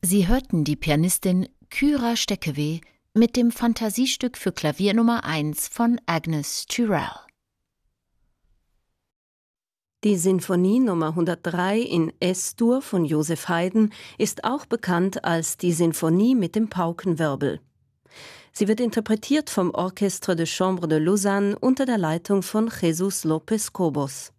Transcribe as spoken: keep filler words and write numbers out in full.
Sie hörten die Pianistin Kyra Steckeweh mit dem Fantasiestück für Klavier Nummer eins von Agnes Tyrrell. Die Sinfonie Nummer hundertdrei in Es-Dur von Joseph Haydn ist auch bekannt als die Sinfonie mit dem Paukenwirbel. Sie wird interpretiert vom Orchestre de Chambre de Lausanne unter der Leitung von Jesus López Cobos.